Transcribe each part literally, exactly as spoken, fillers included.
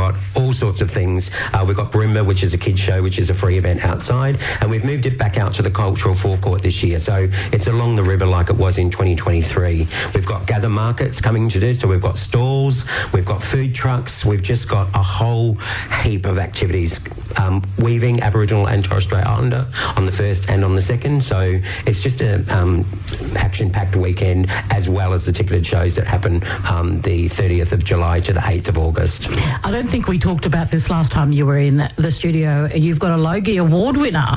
got all sorts of things. Uh, we've got Barimba, which is a kids show, which is a free event outside, and we've moved it back out to the cultural forecourt this year. So it's along the river like it was in twenty twenty-three. We've got gather markets coming to do, so we've got stalls, we've got food trucks, we've just got a whole heap of activities, um, weaving Aboriginal and Torres Strait Islander on the first and on the second. So it's just a um, action-packed weekend, as well as the ticketed shows that happen um, the thirtieth of July to the eighth of August. I don't think we talked about this last time you were in the studio. You've got a Logie Award winner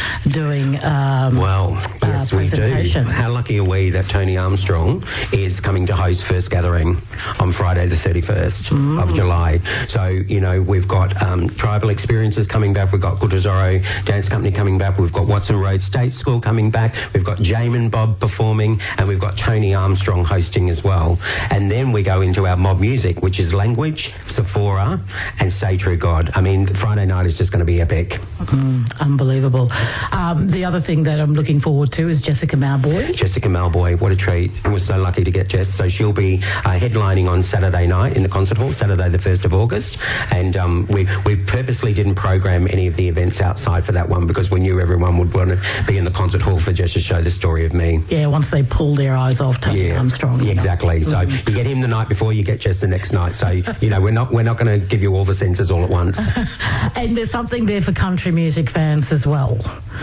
doing um, well, yes, uh, we do. presentation. How lucky are we that Tony Armstrong is coming to host First Gathering on Friday the thirty-first mm. of July. So, you know, we've got um, tribal experiences coming back. We've got Gutazoro Dance Company coming back. We've got Watson Road State School coming back. We've got Jamin Bob performing, and we've got Tony Armstrong hosting as well. And then we go into our mob music, which is Language, Sephora, and Say True God. I mean, Friday night is just going to be epic. Mm, unbelievable. Um, the other thing that I'm looking forward to is Jessica Malboy. Jessica Malboy, what a treat. We're so lucky to get Jess. So she'll be uh, headlining on Saturday night in the concert hall, Saturday the first of August. And um, we, we purposely didn't program any of the events outside for that one because we knew everyone would want to be in the concert hall for Jess to show the story of me. Yeah, once they pull their eyes off Tony yeah, Armstrong. Yeah, exactly. Know. So mm. you get him the night before, you get Jess the next night. So, you know, we're not we're not going to give you all the senses all at once. And there's something there for country music fans as well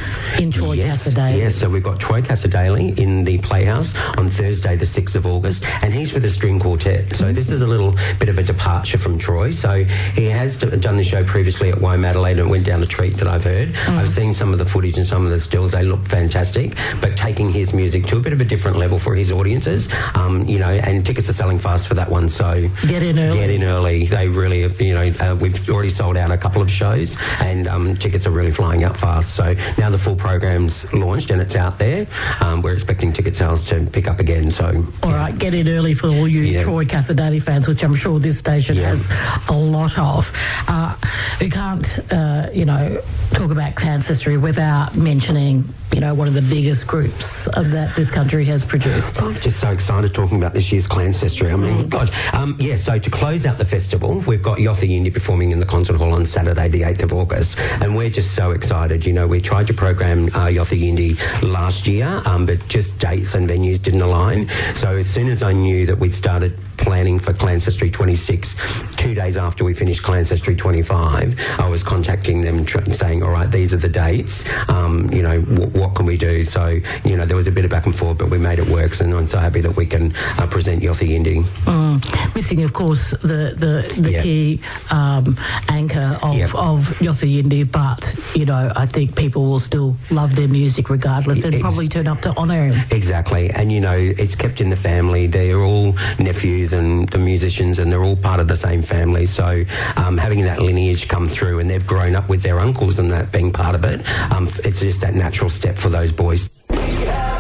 in Troy yes, Cassadaly. Yes, so we've got Troy Cassadaly in the Playhouse on Thursday the sixth of August, and he's with a string quartet. So mm-hmm. this is a little bit of a departure from Troy. So he has done the show previously at Waimea and it went down a treat that I've heard. Mm. I've seen some of the footage and some of the stills. They look fantastic, but taking his music to a bit of a different level for his audiences, um, you know, and tickets are selling fast for that one. So get in early. Get in early. They really, you know, uh, we've already sold out a couple of shows and um, tickets are really flying out fast. So now the full program's launched and it's out there. Um, we're expecting ticket sales to pick up again. So all yeah. right, get in early for all you yeah. Troy Cassadaly fans, which I'm sure this station yeah. has a lot of. Uh, we can't, uh, you know, talk about Clancestry without mentioning, you know, one of the biggest groups that this country has produced. I'm just so excited talking about this year's Clancestry. I mean, mm. God. Um, yeah, so to close out the festival, we've got Yothu Yindi performing in the concert hall on Saturday, the eighth of August, and we're just so excited. You know, we tried to program uh, Yothu Yindi last year, um, but just dates and venues didn't align. So as soon as I knew that we'd started planning for Clancestry twenty-six, two days after we finished Clancestry twenty-five, I was contacting them tr- saying, all right, these are the dates, um, you know, w- what can we do? So, you know, there was a bit of back and forth, but we made it work, and I'm so happy that we can uh, present Yothu Yindi. Mm. Missing, of course, the, the, the yeah. key um, anchor of, yep. of Yothu Yindi, but, you know, I think people will still love their music regardless and Ex- probably turn up to honour him. Exactly, and, you know, it's kept in the family. They're all nephews and the musicians, and they're all part of the same family. So um, having that lineage come through, and they've grown up with their uncles and that being part of it, um, it's just that natural step for those boys. Coming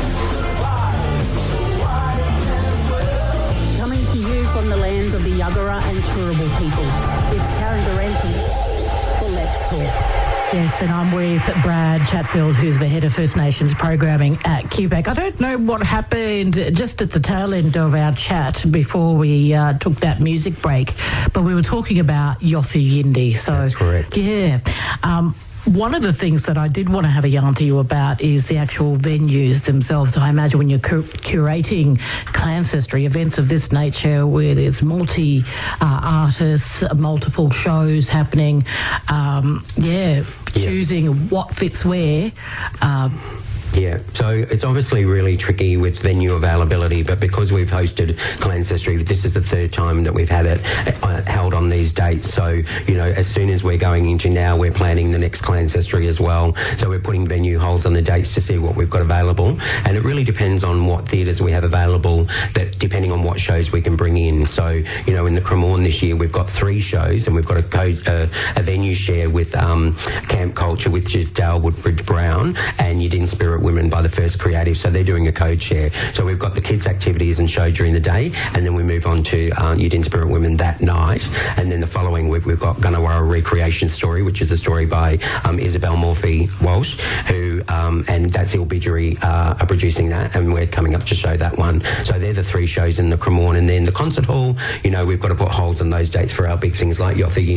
to you from the lands of the Yuggera and Turrbal people, it's Karen Durante for Let's Talk. Yes, and I'm with Brad Chatfield, who's the head of First Nations programming at Q PAC. I don't know what happened just at the tail end of our chat before we uh, took that music break, but we were talking about Yothu Yindi. So, that's correct. Yeah. Um, One of the things that I did want to have a yarn to you about is the actual venues themselves. So I imagine when you're cur- curating Clancestry, events of this nature where there's multi uh, artists, multiple shows happening, um, yeah, yeah, choosing what fits where. Uh, Yeah, so it's obviously really tricky with venue availability, but because we've hosted Clancestry, this is the third time that we've had it uh, held on these dates. So, you know, as soon as we're going into now, we're planning the next Clancestry as well. So we're putting venue holds on the dates to see what we've got available. And it really depends on what theatres we have available, that depending on what shows we can bring in. So, you know, in the Cremorne this year, we've got three shows, and we've got a, co- uh, a venue share with um, Camp Culture, which is Dale Woodbridge Brown, and Yidin Spirit Women by the First Creative. So they're doing a code share. So we've got the kids' activities and show during the day, and then we move on to uh, Yidin Spirit Women that night. And then the following week, we've got Gunnawara Recreation Story, which is a story by um, Isabel Morphy Walsh, who, um, and that's Ilbidgery uh, are producing that, and we're coming up to show that one. So they're the three shows in the Cremorne. And then the concert hall, you know, we've got to put holds on those dates for our big things like Yothu